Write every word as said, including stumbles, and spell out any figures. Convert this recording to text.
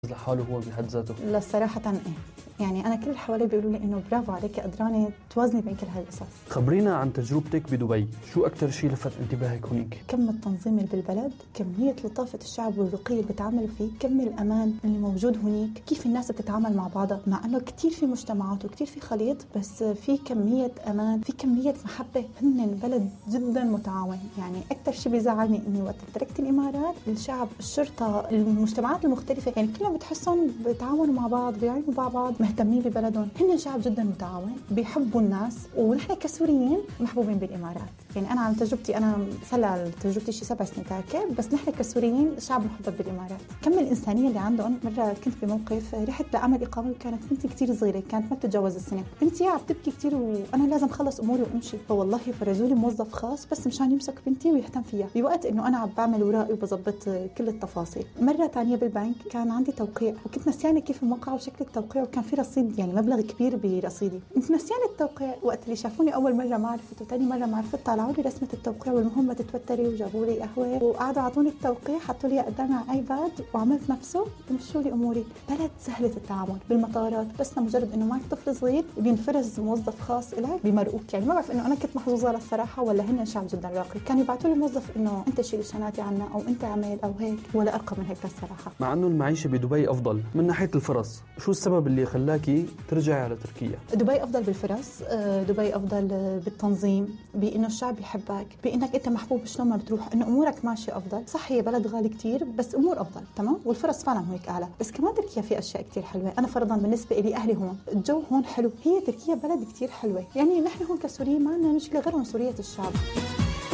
لحاله هو بحد ذاته؟ لا صراحة ايه، يعني أنا كل اللي حوالي بيقولوا لي إنه برافو عليك قدرانة توازني بين كل هالقصص. خبرينا عن تجربتك بدبي، شو أكتر شيء لفت انتباهك هناك؟ كم التنظيم اللي بالبلد، كمية لطافة الشعب والرقي اللي بتعاملوا فيه، كم الأمان اللي موجود هناك، كيف الناس بتتعامل مع بعضها، مع إنه كتير في مجتمعات وكتير في خليط، بس في كمية أمان، في كمية محبة. هن بلد جدا متعاون. يعني أكتر شيء بيزعلني إني وقت تركت الإمارات، الشعب، الشرطة، المجتمعات المختلفة، يعني كلهم بتحسهم بيتعاونوا مع بعض، بيعينوا مع بعض، مهتمين ببلدهم. هن شعب جدا متعاون، بيحبوا الناس، ونحن كسوريين محبوبين بالإمارات. يعني أنا عن تجربتي، أنا صار تجربتي شي سبع سنين تاكل، بس نحن كسوريين شعب محبب بالإمارات. كم الإنسانية اللي عندهم. مرة كنت بموقف رحت لأعمل إقامة، وكانت بنتي كتير صغيرة، كانت ما بتتجاوز السنة. بنتي عم تبكي كتير وأنا لازم خلص أموري وأمشي، فوالله فرجولي موظف خاص بس مشان يمسك بنتي ويهتم فيها بوقت إنه أنا عم بعمل ورائي وبظبط كل التفاصيل. مرة تانية بالبنك كان عندي توقيع، وكنت نسيانة كيف الموقع وشكل التوقيع، وكان في رصيد، يعني مبلغ كبير برصيدي. كنت نسيانة التوقيع. وقت اللي شافوني أول مرة ما عرفت، وتاني مرة ما عرفت، طلعوا لي رسمة التوقيع والمهم ما تتوتري، وجابوا لي قهوة وقعدوا عطوني التوقيع، حطوا لي قدامي على ايباد وعملت نفسه ومشوا لي اموري. بلد سهلة التعامل. بالمطارات بس مجرد انه معك طفل صغير بينفرز موظف خاص لك بمرقوك. يعني ما بعرف انه انا كنت محظوظة للصراحة ولا هن شعب جدا راقي. كانوا يبعثوا لي موظف انه انت شيل شنطتي عنا او انت اعمل او هيك، ولا ارقى من هيك للصراحة. مع انه المعيشة بدبي افضل من ناحية الفرص، شو السبب اللي خلاكي ترجعي على تركيا؟ دبي افضل بالفرص، دبي افضل بالتنظيم، بانه الشعب يحبك، بانك انت محبوب شلون ما بتروح، انه امورك ماشيه افضل. صح هي بلد غالي كتير بس امور افضل تمام، والفرص فعلا هيك اعلى. بس كمان تركيا في اشياء كتير حلوه. انا فرضا بالنسبه لي اهلي هون، الجو هون حلو، هي تركيا بلد كتير حلوه. يعني نحن هون كسوريين ما عندنا مشكله غير عنصريه الشعب.